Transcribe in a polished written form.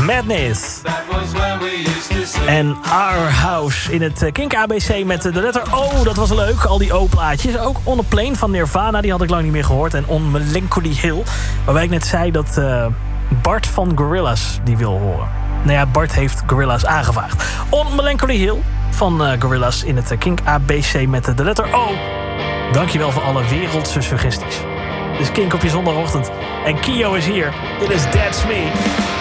Madness. En Our House in het Kink ABC met de letter O. Dat was leuk, al die O-plaatjes. Ook On a Plane van Nirvana, die had ik lang niet meer gehoord. En On Melancholy Hill, waarbij ik net zei dat Bart van Gorillaz die wil horen. Nou ja, Bart heeft Gorillaz aangevraagd. On Melancholy Hill van Gorillaz in het Kink ABC met de letter O. Dankjewel voor alle wereldse suggesties. Dus Kink op je zondagochtend. En Kio is hier. Dit is That's Me.